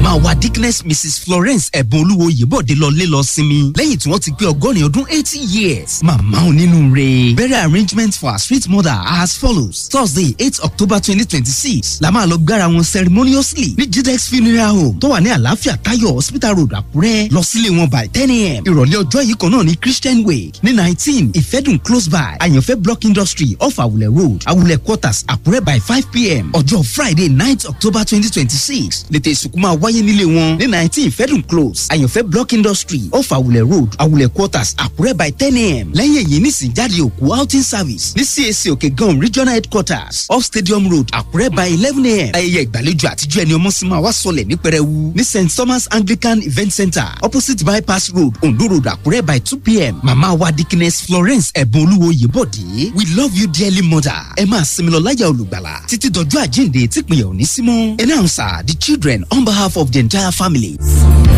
màmá wa Dickness Mrs Florence Ẹ̀bùnolúwo Yèbọ̀dé lọ lé lọ sinmi lẹ́yìn tí wọ́n ti pé 80 years. Màmá onínúure. Burial arrangement for our sweet mother are as follows. Thursday 8 October 2026 la máa lọ gbára wọn ceremoniously ní Jidex Funeral Home tó wà ní Àlàáfíà Táyọ̀ Hospital Road Àkúrẹ́. Lọ sílé wọn by 10 a.m. Ìrọ̀lẹ́ ọjọ́ yìí kan náà ní Christian Way ní 19 Ìfẹ́dùn close by Àyànfẹ́ Block Industry off Awulẹ̀ Road Awulẹ̀ Quarters Àkúrẹ́ by 5 p.m. Ọjọ́ Friday 9 October 2026 lètè ìsìnkú máa wáyé nílé wọn ní 19 Ìfẹ́dùn close Àyànfẹ́ Block Industry off Awulẹ̀ Road Awulẹ̀ Quarters Àkúrẹ́ by 10 a.m. Lẹ́yìn èyí nísìn jáde òkú outing service ní CAC Òkègàn Regional Headquarters off Stadium Road Àkúrẹ́ by 11 a.m. Ayẹyẹ ìgbàlejò àtijọ́ ẹni ọmọ sí máa wá sọlẹ̀ ní pẹrẹwu ní St Thomas Anglican Event Center opposite Bypass Road Ondo Road Àkúrẹ́ by 2 p.m. Màmá wa Dickness Florence Ẹ̀bùnolúwo Yèbọ̀dé, we love you dearly mother. Ẹ máa sinmi lọ láyà olùgbàlà títí dọjọ́ àjíǹde tí ìpínyà ò ní sí mọ́. Announcer the children on behalf of the entire family.